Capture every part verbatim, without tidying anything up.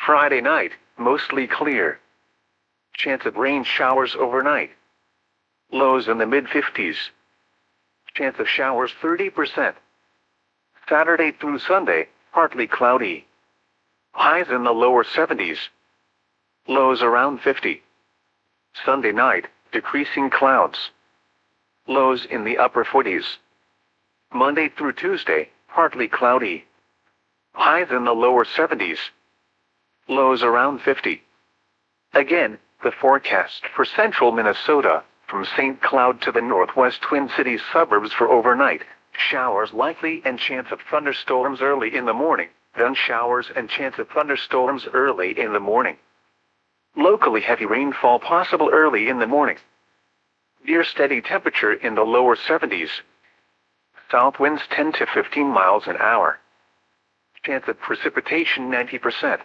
Friday night, mostly clear. Chance of rain showers overnight. Lows in the mid fifties. Chance of showers thirty percent. Saturday through Sunday, partly cloudy. Highs in the lower seventies. Lows around fifty. Sunday night, decreasing clouds. Lows in the upper forties. Monday through Tuesday, partly cloudy. Highs in the lower seventies. Lows around fifty. Again, the forecast for central Minnesota, from Saint Cloud to the northwest Twin Cities suburbs for overnight. Showers likely and chance of thunderstorms early in the morning, then showers and chance of thunderstorms early in the morning. Locally heavy rainfall possible early in the morning. Near steady temperature in the lower seventies. South winds ten to fifteen miles an hour. Chance of precipitation ninety percent.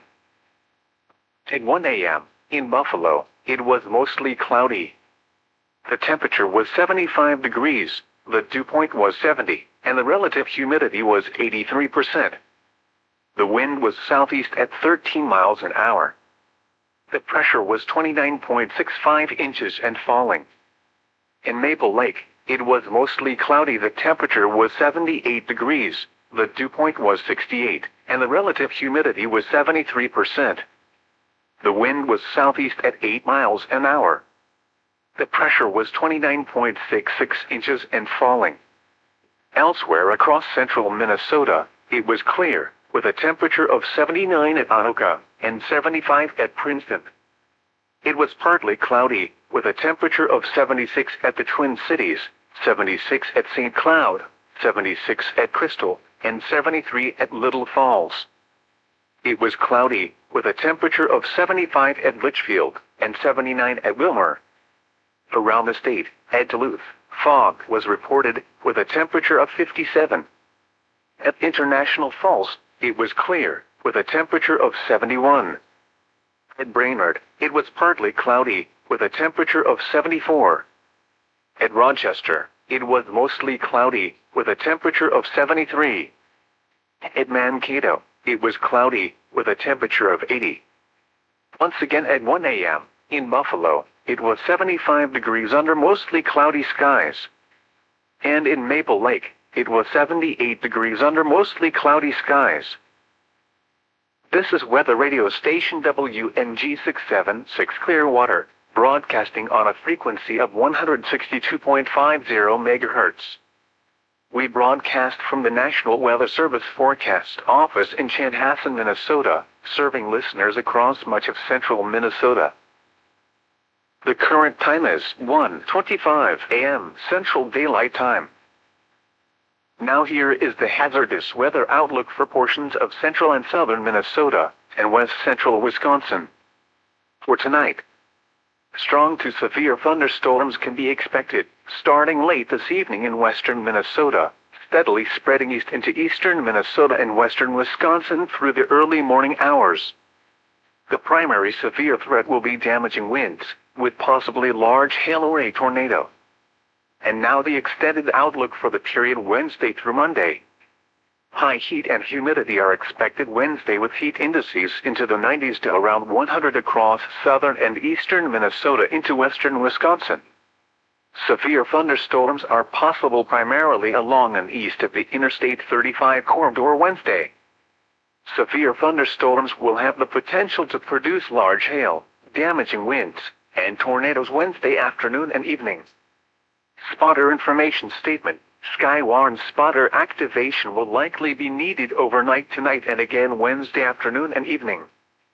At one A M, in Buffalo, it was mostly cloudy. The temperature was seventy-five degrees, the dew point was seventy, and the relative humidity was eighty-three percent. The wind was southeast at thirteen miles an hour. The pressure was twenty-nine point six five inches and falling. In Maple Lake, it was mostly cloudy. The temperature was seventy-eight degrees, the dew point was sixty-eight, and the relative humidity was seventy-three percent. The wind was southeast at eight miles an hour. The pressure was twenty-nine point six six inches and falling. Elsewhere across central Minnesota, it was clear, with a temperature of seventy-nine at Anoka and seventy-five at Princeton. It was partly cloudy, with a temperature of seventy-six at the Twin Cities, seventy-six at Saint Cloud, seventy-six at Crystal, and seventy-three at Little Falls. It was cloudy, with a temperature of seventy-five at Litchfield and seventy-nine at Wilmer. Around the state, at Duluth, fog was reported, with a temperature of fifty-seven. At International Falls, it was clear, with a temperature of seventy-one. At Brainerd, it was partly cloudy, with a temperature of seventy-four. At Rochester, it was mostly cloudy, with a temperature of seventy-three. At Mankato, it was cloudy, with a temperature of eighty. Once again at one A M, in Buffalo, it was seventy-five degrees under mostly cloudy skies. And in Maple Lake, it was seventy-eight degrees under mostly cloudy skies. This is weather radio station W N G six seven six Clearwater, broadcasting on a frequency of one hundred sixty-two point five zero megahertz. We broadcast from the National Weather Service Forecast Office in Chanhassen, Minnesota, serving listeners across much of central Minnesota. The current time is one twenty-five A M Central Daylight Time. Now here is the hazardous weather outlook for portions of central and southern Minnesota and west central Wisconsin. For tonight, strong to severe thunderstorms can be expected, starting late this evening in western Minnesota, steadily spreading east into eastern Minnesota and western Wisconsin through the early morning hours. The primary severe threat will be damaging winds, with possibly large hail or a tornado. And now the extended outlook for the period Wednesday through Monday. High heat and humidity are expected Wednesday, with heat indices into the nineties to around one hundred across southern and eastern Minnesota into western Wisconsin. Severe thunderstorms are possible primarily along and east of the Interstate thirty-five corridor Wednesday. Severe thunderstorms will have the potential to produce large hail, damaging winds, and tornadoes Wednesday afternoon and evening. Spotter information statement. Skywarn spotter activation will likely be needed overnight tonight and again Wednesday afternoon and evening.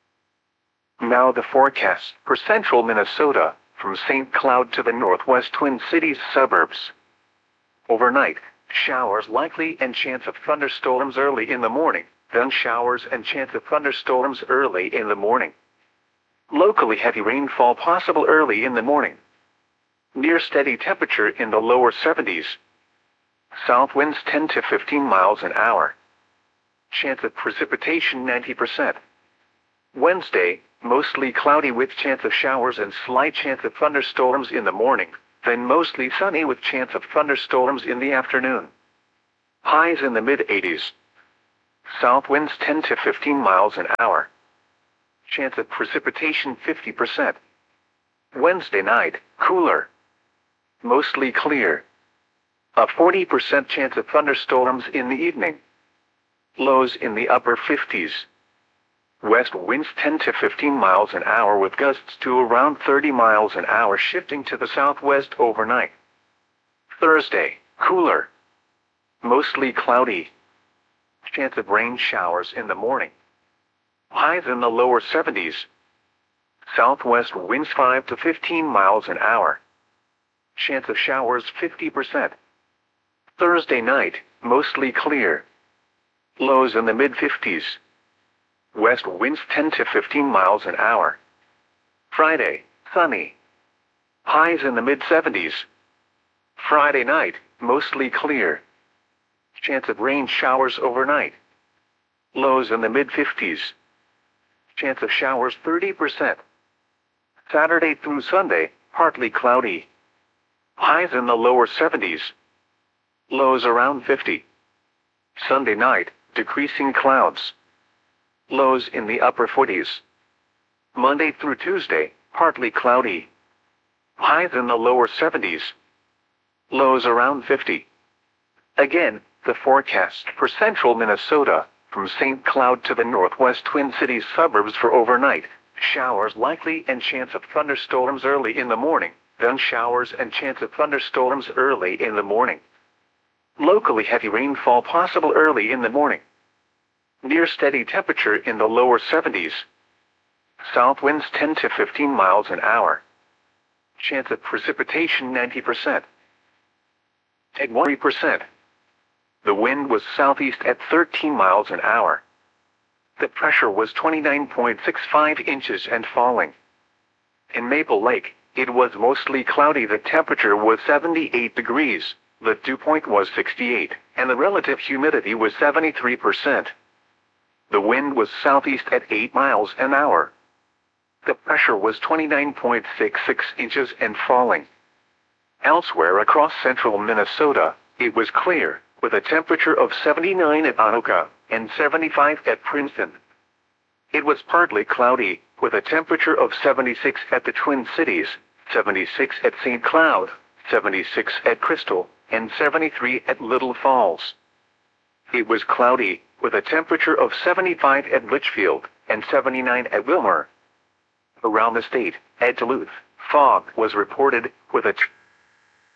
Now the forecast for central Minnesota, from Saint Cloud to the northwest Twin Cities suburbs. Overnight, showers likely and chance of thunderstorms early in the morning, then showers and chance of thunderstorms early in the morning. Locally heavy rainfall possible early in the morning. Near steady temperature in the lower seventies. South winds ten to fifteen miles an hour. Chance of precipitation ninety percent. Wednesday, mostly cloudy with chance of showers and slight chance of thunderstorms in the morning, then mostly sunny with chance of thunderstorms in the afternoon. Highs in the mid eighties. South winds ten to fifteen miles an hour. Chance of precipitation fifty percent. Wednesday night, cooler. Mostly clear. A forty percent chance of thunderstorms in the evening. Lows in the upper fifties. West winds ten to fifteen miles an hour with gusts to around thirty miles an hour, shifting to the southwest overnight. Thursday, cooler. Mostly cloudy. Chance of rain showers in the morning. Highs in the lower seventies. Southwest winds five to fifteen miles an hour. Chance of showers fifty percent. Thursday night, mostly clear. Lows in the mid fifties. West winds ten to fifteen miles an hour. Friday, sunny. Highs in the mid seventies. Friday night, mostly clear. Chance of rain showers overnight. Lows in the mid fifties. Chance of showers thirty percent. Saturday through Sunday, partly cloudy. Highs in the lower seventies. Lows around fifty. Sunday night, decreasing clouds. Lows in the upper forties. Monday through Tuesday, partly cloudy. Highs in the lower seventies. Lows around fifty. Again, the forecast for central Minnesota, from Saint Cloud to the northwest Twin Cities suburbs for overnight. Showers likely and chance of thunderstorms early in the morning, then showers and chance of thunderstorms early in the morning. Locally heavy rainfall possible early in the morning. Near steady temperature in the lower seventies. South winds ten to fifteen miles an hour. Chance of precipitation ninety percent. At one percent. The wind was southeast at thirteen miles an hour. The pressure was twenty-nine point six five inches and falling. In Maple Lake, it was mostly cloudy. The temperature was seventy-eight degrees, the dew point was sixty-eight, and the relative humidity was seventy-three percent. The wind was southeast at eight miles an hour. The pressure was twenty-nine point six six inches and falling. Elsewhere across central Minnesota, it was clear, with a temperature of seventy-nine at Anoka and seventy-five at Princeton. It was partly cloudy, with a temperature of seventy-six at the Twin Cities, seventy-six at Saint Cloud, seventy-six at Crystal, and seventy-three at Little Falls. It was cloudy, with a temperature of seventy-five at Litchfield and seventy-nine at Wilmer. Around the state, at Duluth, fog was reported, with a